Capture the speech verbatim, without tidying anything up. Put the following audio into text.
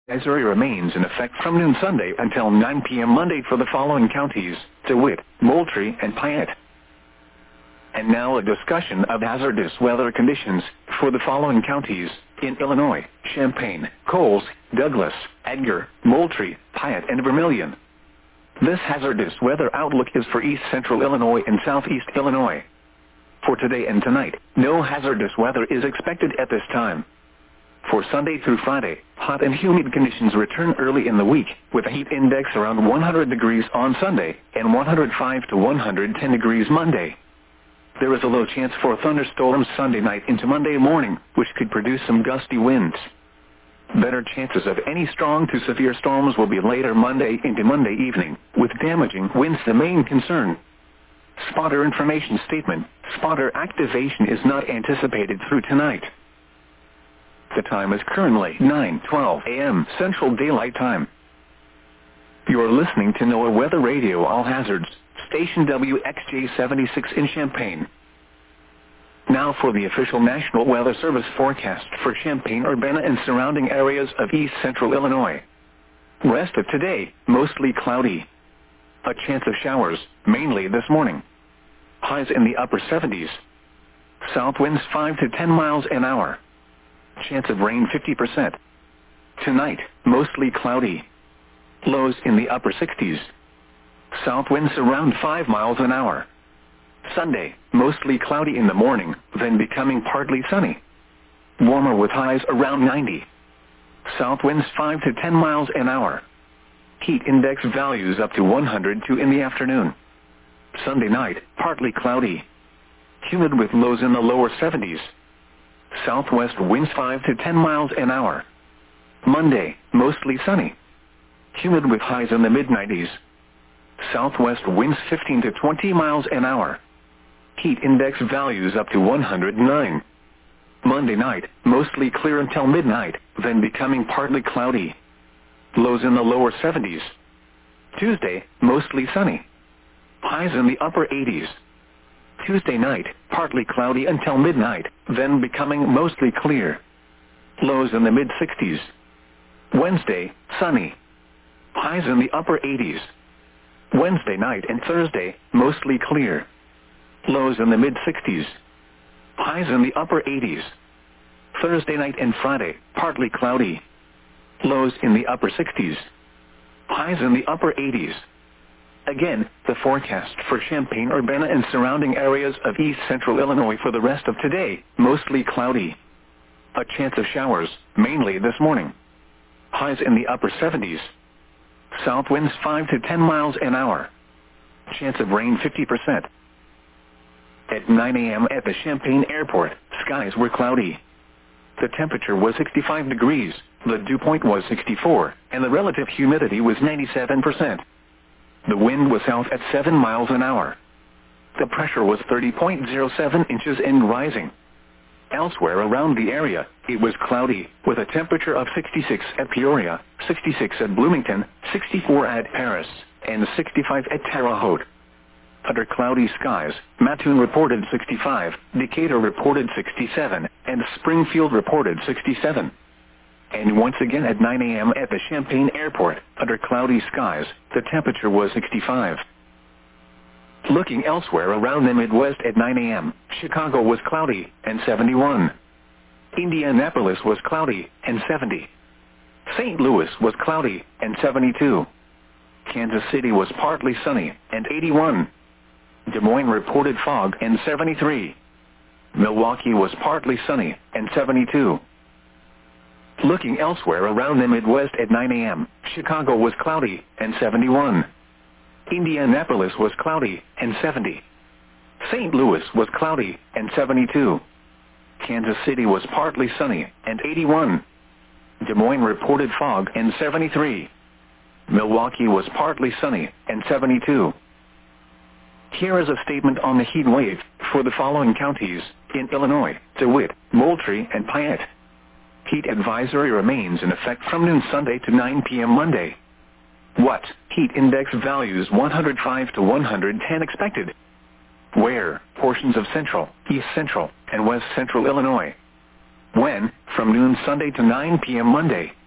Advisory remains in effect from noon Sunday until nine p m Monday for the following counties, to wit, Moultrie and Piatt. And now a discussion of hazardous weather conditions for the following counties in Illinois: Champaign, Coles, Douglas, Edgar, Moultrie, Piatt, and Vermilion. This hazardous weather outlook is for east central Illinois and southeast Illinois. For today and tonight, no hazardous weather is expected at this time. For Sunday through Friday, hot and humid conditions return early in the week, with a heat index around one hundred degrees on Sunday and one hundred five to one hundred ten degrees Monday. There is a low chance for thunderstorms Sunday night into Monday morning, which could produce some gusty winds. Better chances of any strong to severe storms will be later Monday into Monday evening, with damaging winds the main concern. Spotter information statement: spotter activation is not anticipated through tonight. The time is currently nine twelve a m Central Daylight Time. You are listening to NOAA Weather Radio All Hazards, station W X J seventy-six in Champaign. Now for the official National Weather Service forecast for Champaign-Urbana and surrounding areas of east central Illinois. Rest of today, mostly cloudy. A chance of showers, mainly this morning. Highs in the upper seventies. South winds five to ten miles an hour. Chance of rain fifty percent. Tonight, mostly cloudy. Lows in the upper sixties. South winds around five miles an hour. Sunday, mostly cloudy in the morning, then becoming partly sunny. Warmer with highs around ninety. South winds five to ten miles an hour. Heat index values up to one hundred two in the afternoon. Sunday night, partly cloudy. Humid with lows in the lower seventies. Southwest winds five to ten miles an hour. Monday, mostly sunny. Humid with highs in the mid nineties. Southwest winds fifteen to twenty miles an hour. Heat index values up to one hundred nine. Monday night, mostly clear until midnight, then becoming partly cloudy. Lows in the lower seventies. Tuesday, mostly sunny. Highs in the upper eighties. Tuesday night, partly cloudy until midnight, then becoming mostly clear. Lows in the mid sixties. Wednesday, sunny. Highs in the upper eighties. Wednesday night and Thursday, mostly clear. Lows in the mid sixties. Highs in the upper eighties. Thursday night and Friday, partly cloudy. Lows in the upper sixties. Highs in the upper eighties. Again, the forecast for Champaign-Urbana and surrounding areas of east central Illinois for the rest of today, mostly cloudy. A chance of showers, mainly this morning. Highs in the upper seventies. South winds five to ten miles an hour. Chance of rain fifty percent. At nine a m at the Champaign Airport, skies were cloudy. The temperature was sixty-five degrees, the dew point was sixty-four, and the relative humidity was ninety-seven percent. The wind was south at seven miles an hour. The pressure was thirty point zero seven inches and rising. Elsewhere around the area, it was cloudy, with a temperature of sixty-six at Peoria, sixty-six at Bloomington, sixty-four at Paris, and sixty-five at Terre Haute. Under cloudy skies, Mattoon reported sixty-five, Decatur reported sixty-seven, and Springfield reported sixty-seven. And once again at nine a m at the Champaign Airport, under cloudy skies, the temperature was sixty-five. Looking elsewhere around the Midwest at nine a m, Chicago was cloudy, and seventy-one. Indianapolis was cloudy, and seventy. Saint Louis was cloudy, and seventy-two. Kansas City was partly sunny, and eighty-one. Des Moines reported fog, and seventy-three. Milwaukee was partly sunny, and seventy-two. Looking elsewhere around the Midwest at nine a m, Chicago was cloudy, and seventy-one. Indianapolis was cloudy, and seventy. Saint Louis was cloudy, and seventy-two. Kansas City was partly sunny, and eighty-one. Des Moines reported fog, and seventy-three. Milwaukee was partly sunny, and seventy-two. Here is a statement on the heat wave for the following counties in Illinois, to wit, Moultrie and Piatt. Heat advisory remains in effect from noon Sunday to nine p m Monday. What? Heat index values one hundred five to one hundred ten expected. Where? Portions of central, east central, and west central Illinois. When? From noon Sunday to nine p m Monday.